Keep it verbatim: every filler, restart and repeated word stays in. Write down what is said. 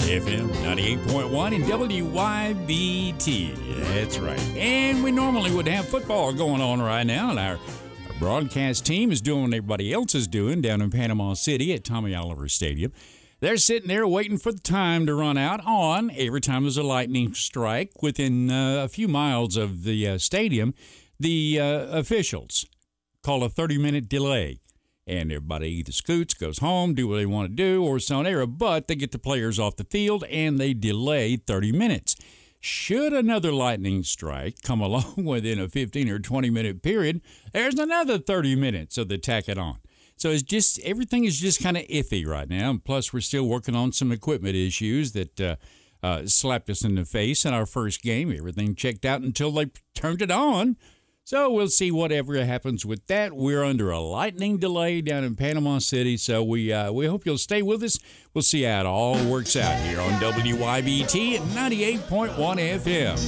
F M ninety-eight point one and W Y B T. That's right. And we normally would have football going on right now, and our, our broadcast team is doing what everybody else is doing down in Panama City at Tommy Oliver Stadium. They're sitting there waiting for the time to run out on every time there's a lightning strike within uh, a few miles of the uh, stadium. The uh, officials call a thirty-minute delay. And everybody either scoots, goes home, do what they want to do, or so on error, but they get the players off the field and they delay thirty minutes. Should another lightning strike come along within a fifteen or twenty minute period, there's another thirty minutes, so they tack it on. So it's just, everything is just kind of iffy right now. And plus, we're still working on some equipment issues that uh, uh, slapped us in the face in our first game. Everything checked out until they turned it on. So we'll see whatever happens with that. We're under a lightning delay down in Panama City, so we uh, we hope you'll stay with us. We'll see how it all works out here on W Y B T at ninety-eight point one F M.